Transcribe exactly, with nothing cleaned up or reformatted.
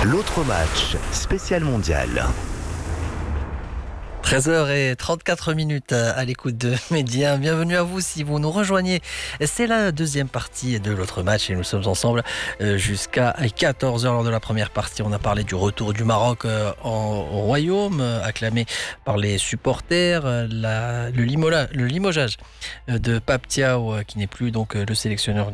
L'autre match, spécial mondial. treize heures trente-quatre minutes à l'écoute de Média. Bienvenue à vous si vous nous rejoignez. C'est la deuxième partie de l'autre match et nous sommes ensemble jusqu'à quatorze heures. Lors de la première partie, on a parlé du retour du Maroc en, au Royaume, acclamé par les supporters, la, le, limola, le limogeage de Pape Thiaw, qui n'est plus donc le sélectionneur